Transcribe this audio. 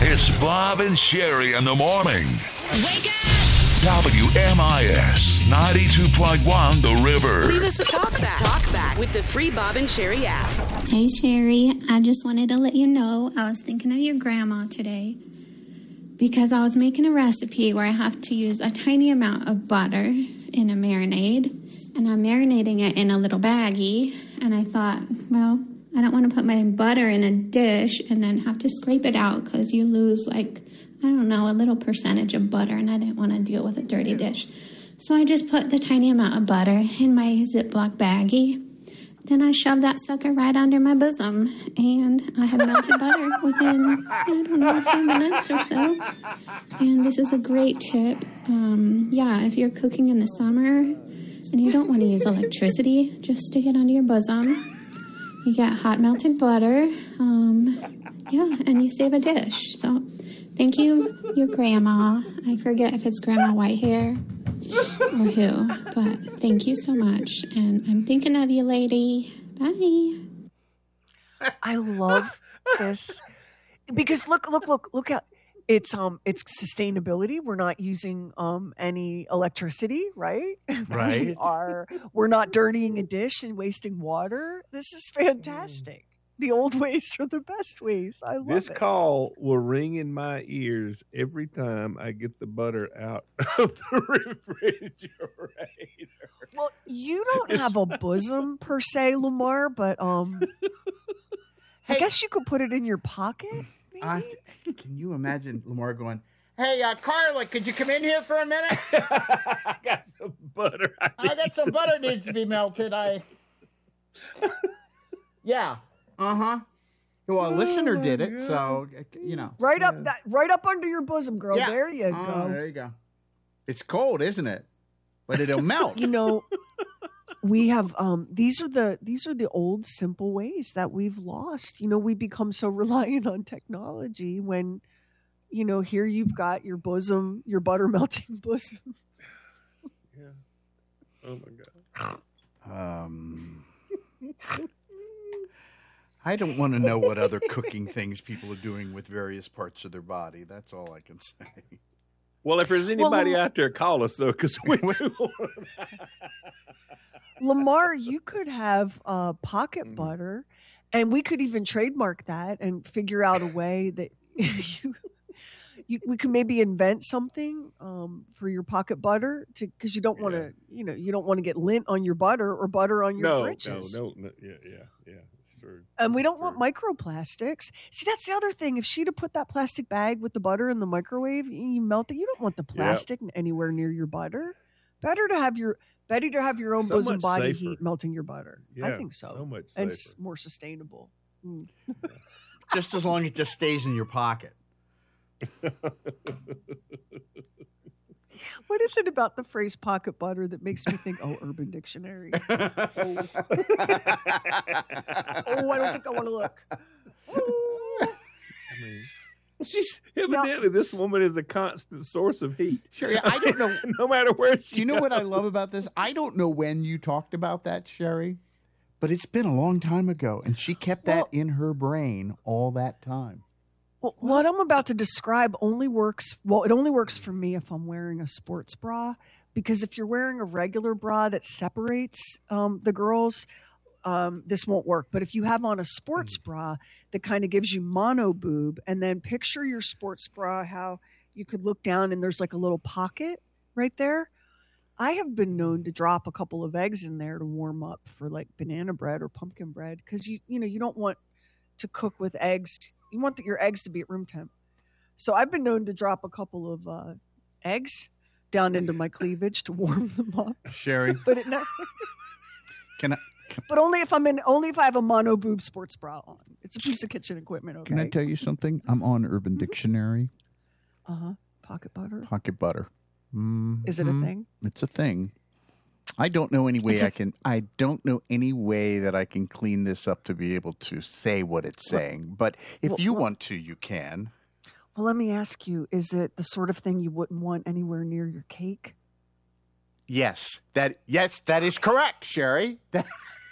It's Bob and Sherry in the morning. Wake up! WMIS 92.1 The River. Leave us a talk back with the free Bob and Sherry app. Hey, Sherry. I just wanted to let you know I was thinking of your grandma today because I was making a recipe where I have to use a tiny amount of butter in a marinade, and I'm marinating it in a little baggie, and I thought, well, I don't want to put my butter in a dish and then have to scrape it out because you lose, a little percentage of butter, and I didn't want to deal with a dirty dish. So I just put the tiny amount of butter in my Ziploc baggie. Then I shoved that sucker right under my bosom, and I had melted butter within, a few minutes or so. And this is a great tip. If you're cooking in the summer and you don't want to use electricity, just stick it under your bosom. You get hot melted butter, and you save a dish. So thank you, your grandma. I forget if it's Grandma Whitehair or who, but thank you so much. And I'm thinking of you, lady. Bye. I love this because look at it's sustainability. We're not using any electricity, right? Right. We're not dirtying a dish and wasting water. This is fantastic. The old ways are the best ways. I love This it. call will ring in my ears every time I get the butter out of the refrigerator. Well, you don't have a bosom per se, Lamar, but I guess you could put it in your pocket. Can you imagine Lamar going, "Hey, Carla, could you come in here for a minute? I got some butter. I got some butter needs to be melted. Yeah. Uh-huh. Well, a listener did it, so, Right up under your bosom, girl. Yeah. There you go. Oh, there you go. It's cold, isn't it? But it'll melt. We have these are the old simple ways that we've lost. We become so reliant on technology when, here you've got your bosom, your butter melting bosom. Yeah. Oh my God. I don't want to know what other cooking things people are doing with various parts of their body. That's all I can say. Well, if there's anybody out there, call us, though, because we do. Lamar, you could have pocket butter, and we could even trademark that and figure out a way that we could maybe invent something for your pocket butter because you don't want to, you don't want to get lint on your butter or butter on your britches. No. Yeah. Sure. And we don't want microplastics. See, that's the other thing. If she'd have put that plastic bag with the butter in the microwave, you melt it. You don't want the plastic anywhere near your butter. Better to have your own So bosom much body safer. heat melting your butter. I Yeah, think so. so much and safer. more sustainable. Just as long as it just stays in your pocket. What is it about the phrase pocket butter that makes me think, Urban Dictionary? I don't think I want to look. She's evidently this woman is a constant source of heat. Sure, yeah, I don't know. No matter where she Do you know goes. what I love about this? I don't know when you talked about that, Sherry, but it's been a long time ago, and she kept that in her brain all that time. Well, what I'm about to describe only works. Well, it only works for me if I'm wearing a sports bra, because if you're wearing a regular bra that separates the girls, this won't work. But if you have on a sports bra that kind of gives you mono boob, and then picture your sports bra, how you could look down and there's like a little pocket right there. I have been known to drop a couple of eggs in there to warm up for like banana bread or pumpkin bread, because you don't want to cook with eggs. You want your eggs to be at room temp. So I've been known to drop a couple of eggs down into my cleavage to warm them up. Sherry, But can only if I have a mono boob sports bra on. It's a piece of kitchen equipment. Okay. I tell you something? I'm on Urban Dictionary. Pocket butter. Pocket butter. Is it a thing? It's a thing. I don't know any way I don't know any way that I can clean this up to be able to say what it's saying. But if you want to, you can. Well, let me ask you, is it the sort of thing you wouldn't want anywhere near your cake? Yes, that is correct, Sherry.